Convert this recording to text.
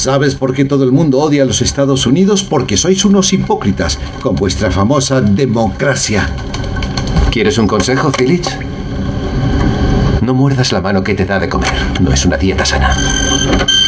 ¿Sabes por qué todo el mundo odia a los Estados Unidos? Porque sois unos hipócritas, con vuestra famosa democracia. ¿Quieres un consejo, Zilich? No muerdas la mano que te da de comer. No es una dieta sana.